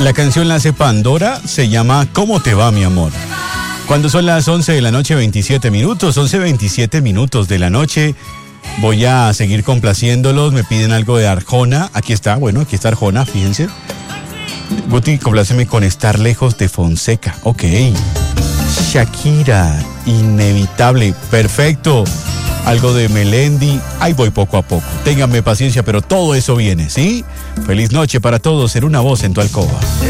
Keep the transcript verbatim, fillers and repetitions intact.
La canción la hace Pandora, se llama ¿Cómo te va, mi amor? Cuando son las once de la noche, veintisiete minutos, once veintisiete minutos de la noche, voy a seguir complaciéndolos. Me piden algo de Arjona. Aquí está, bueno, aquí está Arjona, fíjense. Guti, compláceme con Estar lejos de Fonseca. Ok. Shakira, Inevitable, perfecto. Algo de Melendi, ahí voy poco a poco. Ténganme paciencia, pero todo eso viene, ¿sí? Feliz noche para todos, en Una Voz en tu alcoba.